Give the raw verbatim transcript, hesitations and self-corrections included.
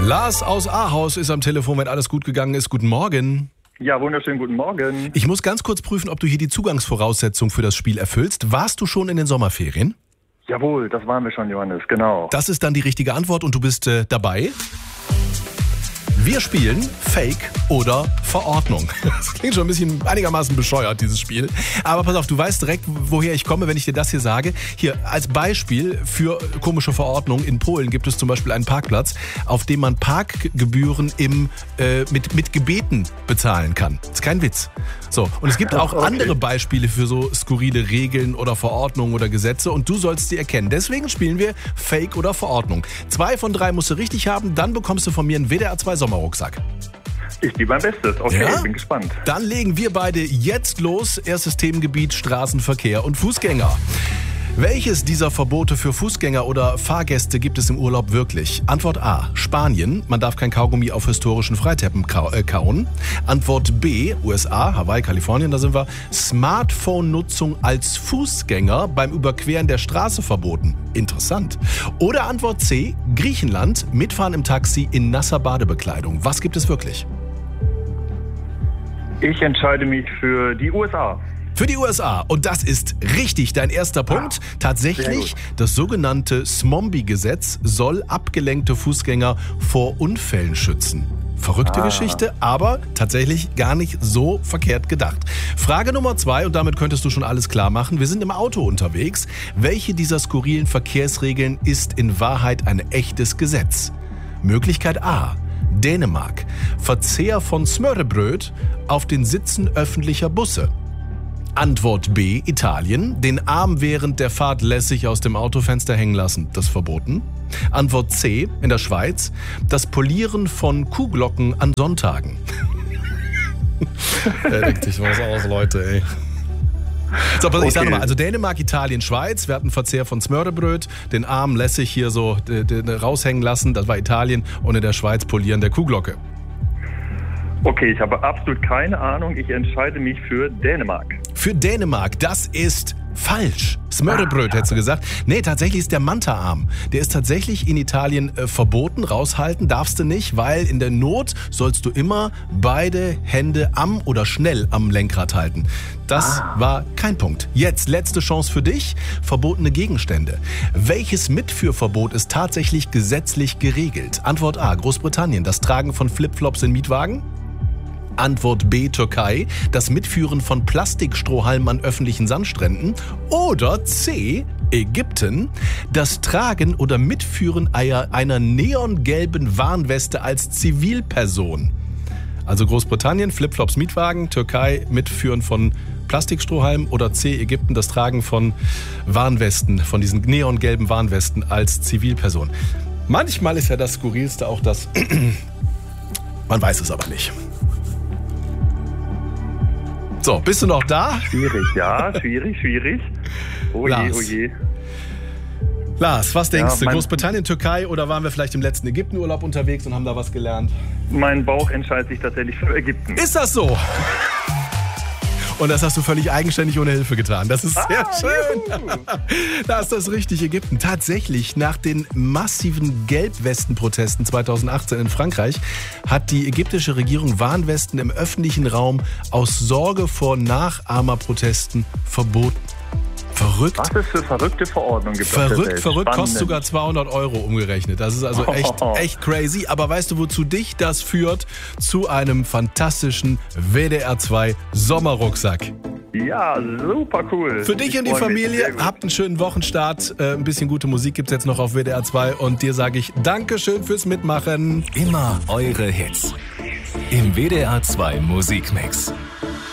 Lars aus Ahaus ist am Telefon, wenn alles gut gegangen ist. Guten Morgen. Ja, wunderschönen guten Morgen. Ich muss ganz kurz prüfen, ob du hier die Zugangsvoraussetzung für das Spiel erfüllst. Warst du schon in den Sommerferien? Jawohl, das waren wir schon, Johannes, genau. Das ist dann die richtige Antwort und du bist äh, dabei. Wir spielen Fake oder Verordnung. Das klingt schon ein bisschen einigermaßen bescheuert, dieses Spiel. Aber pass auf, du weißt direkt, woher ich komme, wenn ich dir das hier sage. Hier, als Beispiel für komische Verordnung. In Polen gibt es zum Beispiel einen Parkplatz, auf dem man Parkgebühren im, äh, mit, mit Gebeten bezahlen kann. Das ist kein Witz. So, und es gibt auch okay. andere Beispiele für so skurrile Regeln oder Verordnungen oder Gesetze und du sollst sie erkennen. Deswegen spielen wir Fake oder Verordnung. Zwei von drei musst du richtig haben, dann bekommst du von mir einen W D R zwei Sommerrucksack. Ich gebe mein Bestes. Okay, ja? Bin gespannt. Dann legen wir beide jetzt los. Erstes Themengebiet Straßenverkehr und Fußgänger. Welches dieser Verbote für Fußgänger oder Fahrgäste gibt es im Urlaub wirklich? Antwort A, Spanien. Man darf kein Kaugummi auf historischen Freiteppen kauen. Antwort B, U S A, Hawaii, Kalifornien, da sind wir. Smartphone-Nutzung als Fußgänger beim Überqueren der Straße verboten. Interessant. Oder Antwort C, Griechenland. Mitfahren im Taxi in nasser Badebekleidung. Was gibt es wirklich? Ich entscheide mich für die U S A. Für die U S A. Und das ist richtig, dein erster Punkt. Ah, tatsächlich, das sogenannte Smombi-Gesetz soll abgelenkte Fußgänger vor Unfällen schützen. Verrückte ah. Geschichte, aber tatsächlich gar nicht so verkehrt gedacht. Frage Nummer zwei, und damit könntest du schon alles klar machen. Wir sind im Auto unterwegs. Welche dieser skurrilen Verkehrsregeln ist in Wahrheit ein echtes Gesetz? Möglichkeit A, Dänemark. Verzehr von Smørrebrød auf den Sitzen öffentlicher Busse. Antwort B, Italien. Den Arm während der Fahrt lässig aus dem Autofenster hängen lassen. Das ist verboten. Antwort C, in der Schweiz. Das Polieren von Kuhglocken an Sonntagen. Er denkt sich was aus, Leute, ey. So, pass, okay. Ich sag nochmal, also Dänemark, Italien, Schweiz. Wir hatten Verzehr von Smørrebrød. Den Arm lässig hier so d- d- raushängen lassen. Das war Italien. Und in der Schweiz Polieren der Kuhglocke. Okay, ich habe absolut keine Ahnung. Ich entscheide mich für Dänemark. Für Dänemark, das ist falsch. Smørrebrød, hättest du gesagt. Nee, tatsächlich ist der Manta-Arm. Der ist tatsächlich in Italien äh, verboten. Raushalten darfst du nicht, weil in der Not sollst du immer beide Hände am oder schnell am Lenkrad halten. Das ah. war kein Punkt. Jetzt letzte Chance für dich. Verbotene Gegenstände. Welches Mitführverbot ist tatsächlich gesetzlich geregelt? Antwort A, Großbritannien. Das Tragen von Flipflops in Mietwagen. Antwort B, Türkei, das Mitführen von Plastikstrohhalmen an öffentlichen Sandstränden. Oder C, Ägypten, das Tragen oder Mitführen einer neongelben Warnweste als Zivilperson. Also Großbritannien, Flipflops, Mietwagen, Türkei, Mitführen von Plastikstrohhalmen oder C, Ägypten, das Tragen von Warnwesten, von diesen neongelben Warnwesten als Zivilperson. Manchmal ist ja das Skurrilste auch das, man weiß es aber nicht. So, bist du noch da? Schwierig, ja, schwierig, schwierig. Oh je, oh je. Lars, was denkst ja, du? Großbritannien, Türkei oder waren wir vielleicht im letzten Ägyptenurlaub unterwegs und haben da was gelernt? Mein Bauch entscheidet sich tatsächlich für Ägypten. Ist das so? Und das hast du völlig eigenständig ohne Hilfe getan. Das ist sehr ah, schön. Da ist das richtig, Ägypten. Tatsächlich, nach den massiven Gelbwesten-Protesten zweitausendachtzehn in Frankreich hat die ägyptische Regierung Warnwesten im öffentlichen Raum aus Sorge vor Nachahmerprotesten verboten. Verrückt. Was es für verrückte Verordnungen gibt. Verrückt, verrückt, kostet sogar zweihundert Euro umgerechnet. Das ist also echt, echt crazy. Aber weißt du, wozu dich das führt? Zu einem fantastischen W D R zwei Sommerrucksack. Ja, super cool. Für dich ich und die Familie, habt einen schönen Wochenstart. Äh, ein bisschen gute Musik gibt's jetzt noch auf W D R zwei. Und dir sage ich Dankeschön fürs Mitmachen. Immer eure Hits im W D R zwei Musikmix.